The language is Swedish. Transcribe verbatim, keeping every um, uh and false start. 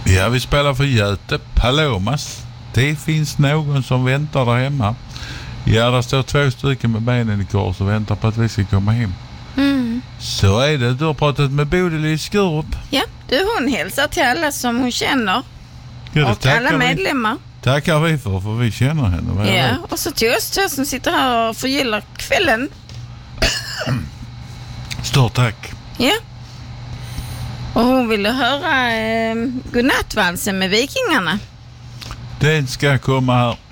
Ja, vi spelar för Göte Palomas. Det finns någon som väntar där hemma. Ja, där står två stycken med benen i kors och väntar på att vi ska komma hem. Mm. Så är det. Du har pratat med Bodil i Skurup. Ja, du, hon hälsar till alla som hon känner. Ja, och alla medlemmar. Vi, tackar vi för, för vi känner henne. Vad ja, och så till oss två som sitter här och förgillar kvällen. Stort tack. Ja. Och hon ville höra eh, godnattvalsen med vikingarna. Den ska komma här.